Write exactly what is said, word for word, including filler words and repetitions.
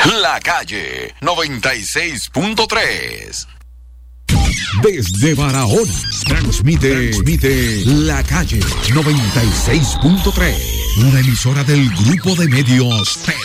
La Calle noventa y seis punto tres. Desde Barahona, transmite, transmite La Calle noventa y seis punto tres. Una emisora del Grupo de Medios T